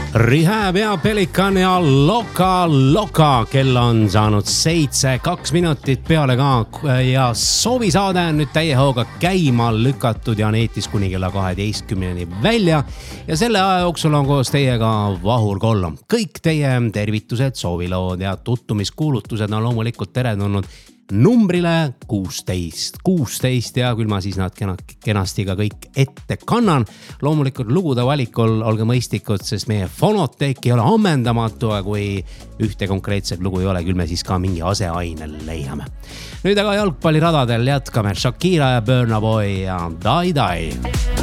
Rehab ja Pelikan ja Loka. Kell on saanud 7:02 minutit peale ka ja soovisaade on nüüd täie hooga käima lükatud ja on eetis kuni kella 12 välja. Ja selle aja jooksul on koos teiega Vahur Kollom. Kõik teie tervitused, soovilood ja tuttumiskuulutused on loomulikult teretulnud numbrile 16 ja küll ma siis nad kenasti ka kõik ette kannan. Loomulikult lugude valikul olge mõistikud, sest meie fonoteek ei ole ammendamatu, aga kui ühte konkreetset lugu ei ole, küll me siis ka mingi aseaine leiame. Nüüd aga jalgpalliradadel jätkame Shakira ja Burna Boy ja Die Die.